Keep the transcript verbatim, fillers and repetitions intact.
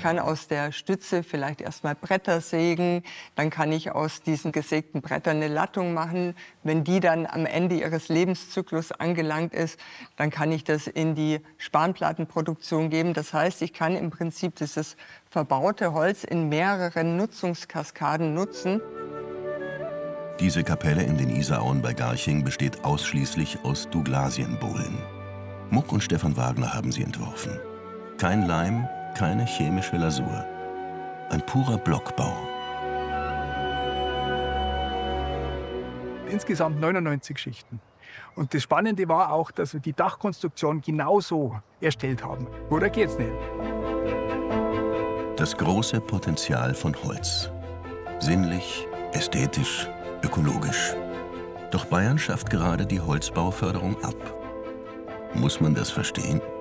kann aus der Stütze vielleicht erstmal Bretter sägen, dann kann ich aus diesen gesägten Brettern eine Lattung machen. Wenn die dann am Ende ihres Lebenszyklus angelangt ist, dann kann ich das in die Spanplattenproduktion geben. Das heißt, ich kann im Prinzip dieses verbaute Holz in mehreren Nutzungskaskaden nutzen. Diese Kapelle in den Isarauen bei Garching besteht ausschließlich aus Douglasienbohlen. Muck und Stefan Wagner haben sie entworfen. Kein Leim, keine chemische Lasur. Ein purer Blockbau. Insgesamt neunundneunzig Schichten. Und das Spannende war auch, dass wir die Dachkonstruktion genauso erstellt haben. Oder geht's nicht? Das große Potenzial von Holz. Sinnlich, ästhetisch, ökologisch. Doch Bayern schafft gerade die Holzbauförderung ab. Muss man das verstehen?